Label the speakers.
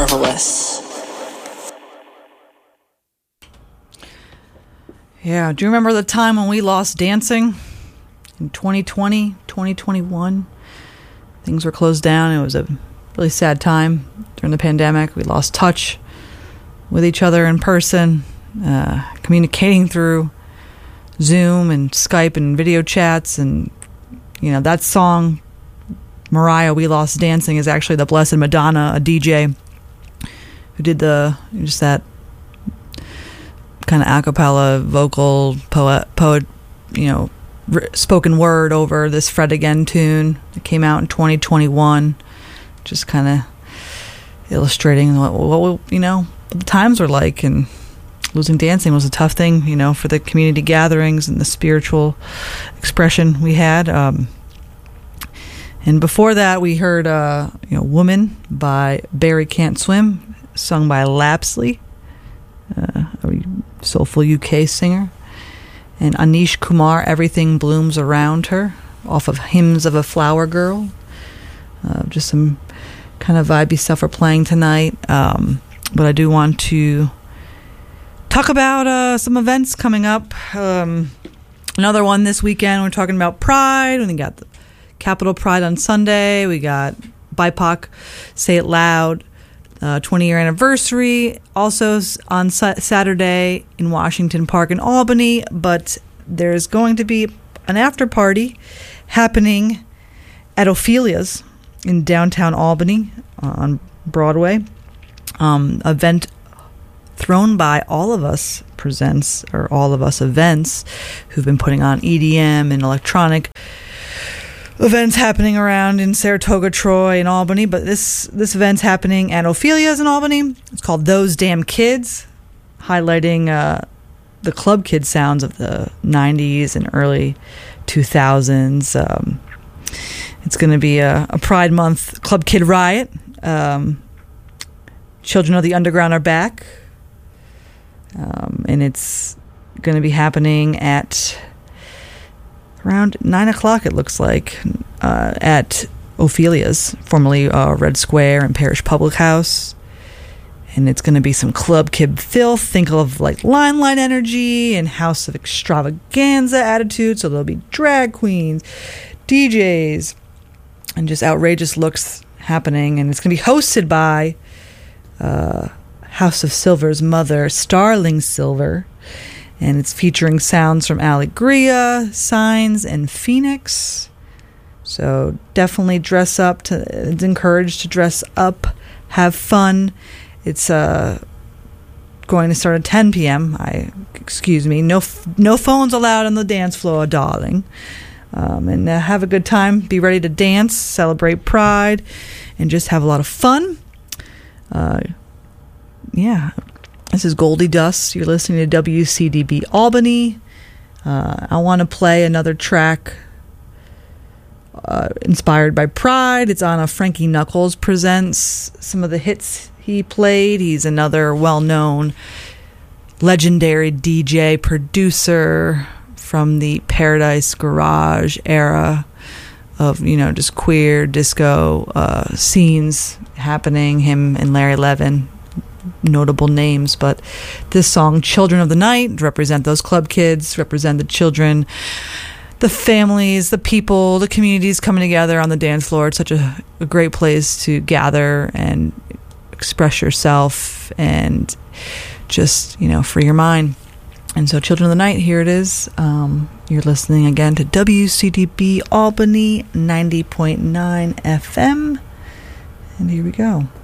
Speaker 1: marvelous.
Speaker 2: Yeah, do you remember the time when we lost dancing? In 2020, 2021? Things were closed down. It was a really sad time during the pandemic. We lost touch with each other in person, communicating through Zoom and Skype and video chats. And, you know, that song, Mariah, We Lost Dancing, is actually the Blessed Madonna, a DJ who did just that kind of a cappella vocal poet, you know, spoken word over this Fred Again tune that came out in 2021, just kind of illustrating what you know, what the times were like. And losing dancing was a tough thing, you know, for the community gatherings and the spiritual expression we had. And before that, we heard you know, Woman by Barry Can't Swim, sung by Lapsley, a soulful UK singer. And Anish Kumar, Everything Blooms Around Her, off of Hymns of a Flower Girl. Just some kind of vibey stuff we're playing tonight. But I do want to talk about some events coming up. Another one this weekend, we're talking about Pride. We got the Capitol Pride on Sunday. We got BIPOC Say It Loud, 20-year anniversary, also on Saturday in Washington Park in Albany. But there's going to be an after party happening at Ophelia's in downtown Albany on Broadway. Event thrown by All of Us Presents, or All of Us Events, who've been putting on EDM and electronic events happening around in Saratoga, Troy, and Albany. But this event's happening at Ophelia's in Albany. It's called Those Damn Kids, highlighting the club kid sounds of the 90s and early 2000s. It's going to be a Pride Month Club Kid riot. Children of the Underground are back. And it's going to be happening at around 9 o'clock, it looks like, at Ophelia's, formerly Red Square and Parish Public House. And it's going to be some club kid filth. Think of like Limelight energy and House of Extravaganza attitude. So there'll be drag queens, DJs, and just outrageous looks happening. And it's going to be hosted by House of Silver's mother, Starling Silver. And it's featuring sounds from Alegria, Signs, and Phoenix. So definitely dress up. It's encouraged to dress up, have fun. It's going to start at 10 p.m. Excuse me. No phones allowed on the dance floor, darling. And have a good time. Be ready to dance, celebrate Pride, and just have a lot of fun. Yeah. This is Goldie Dust. You're listening to WCDB Albany. I want to play another track inspired by Pride. It's on a Frankie Knuckles Presents, some of the hits he played. He's another well-known, legendary DJ producer from the Paradise Garage era of, you know, just queer disco scenes happening. Him and Larry Levin, notable names. But this song, Children of the Night, represent those club kids, represent the children, the families, the people, the communities coming together on the dance floor. It's such a great place to gather and express yourself and just, you know, free your mind. And so Children of the Night, here it is. You're listening again to WCDB Albany 90.9 FM. And here we go.